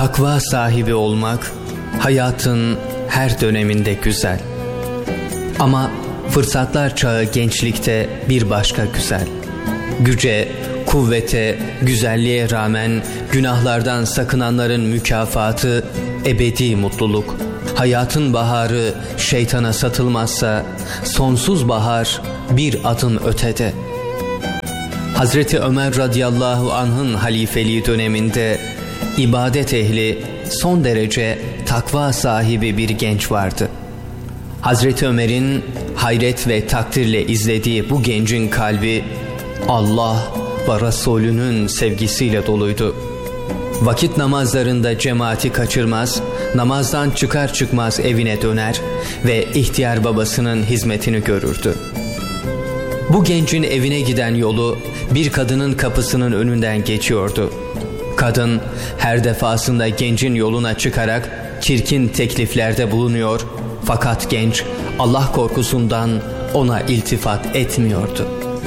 Takva sahibi olmak hayatın her döneminde güzel. Ama fırsatlar çağı gençlikte bir başka güzel. Güce, kuvvete, güzelliğe rağmen günahlardan sakınanların mükafatı ebedi mutluluk. Hayatın baharı şeytana satılmazsa sonsuz bahar bir adım ötede. Hazreti Ömer radıyallahu anh'ın halifeliği döneminde ibadet ehli, son derece takva sahibi bir genç vardı. Hazreti Ömer'in hayret ve takdirle izlediği bu gencin kalbi Allah ve Resulünün sevgisiyle doluydu. Vakit namazlarında cemaati kaçırmaz, namazdan çıkar çıkmaz evine döner ve ihtiyar babasının hizmetini görürdü. Bu gencin evine giden yolu bir kadının kapısının önünden geçiyordu. Kadın her defasında gencin yoluna çıkarak çirkin tekliflerde bulunuyor, fakat genç Allah korkusundan ona iltifat etmiyordu.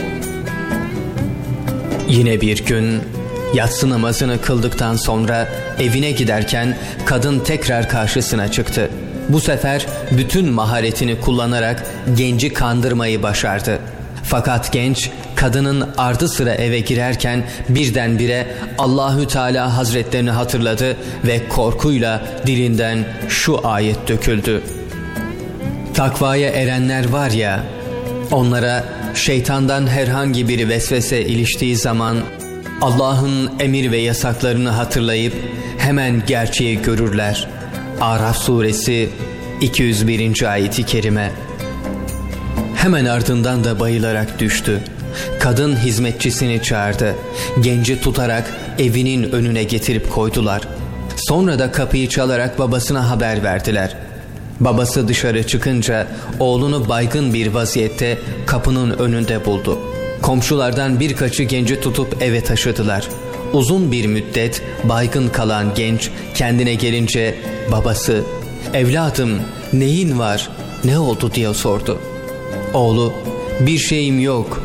Yine bir gün yatsı namazını kıldıktan sonra evine giderken kadın tekrar karşısına çıktı. Bu sefer bütün maharetini kullanarak genci kandırmayı başardı. Fakat genç kadının ardı sıra eve girerken birdenbire Allahü Teala Hazretlerini hatırladı ve korkuyla dilinden şu ayet döküldü. Takvaya erenler var ya, onlara şeytandan herhangi bir vesvese iliştiği zaman Allah'ın emir ve yasaklarını hatırlayıp hemen gerçeği görürler. Araf suresi 201. ayeti kerime. Hemen ardından da bayılarak düştü. Kadın hizmetçisini çağırdı. Genci tutarak evinin önüne getirip koydular. Sonra da kapıyı çalarak babasına haber verdiler. Babası dışarı çıkınca oğlunu baygın bir vaziyette kapının önünde buldu. Komşulardan birkaçı genci tutup eve taşıdılar. Uzun bir müddet baygın kalan genç kendine gelince babası "Evladım, neyin var, ne oldu?" diye sordu. Oğlu "Bir şeyim yok."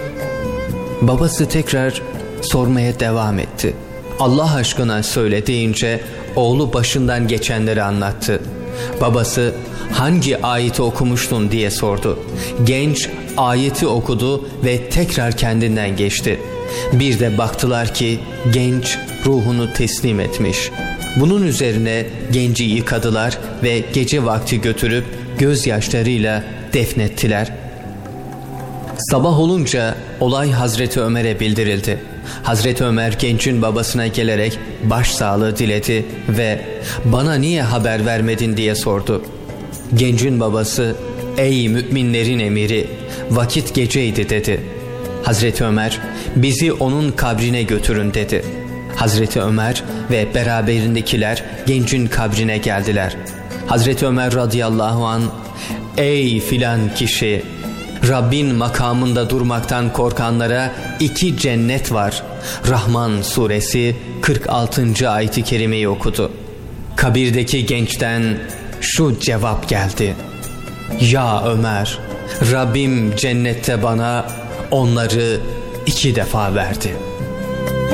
Babası tekrar sormaya devam etti. "Allah aşkına söyle" deyince oğlu başından geçenleri anlattı. Babası "Hangi ayeti okumuştun?" diye sordu. Genç ayeti okudu ve tekrar kendinden geçti. Bir de baktılar ki genç ruhunu teslim etmiş. Bunun üzerine genci yıkadılar ve gece vakti götürüp gözyaşlarıyla defnettiler. Sabah olunca olay Hazreti Ömer'e bildirildi. Hazreti Ömer gencin babasına gelerek başsağlığı diledi ve "Bana niye haber vermedin?" diye sordu. Gencin babası "Ey müminlerin emiri, vakit geceydi" dedi. Hazreti Ömer "Bizi onun kabrine götürün" dedi. Hazreti Ömer ve beraberindekiler gencin kabrine geldiler. Hazreti Ömer radıyallahu an "Ey filan kişi, Rabbin makamında durmaktan korkanlara 2 cennet var." Rahman suresi 46. ayeti kerimeyi okudu. Kabirdeki gençten şu cevap geldi: "Ya Ömer, Rabbim cennette bana onları 2 defa verdi."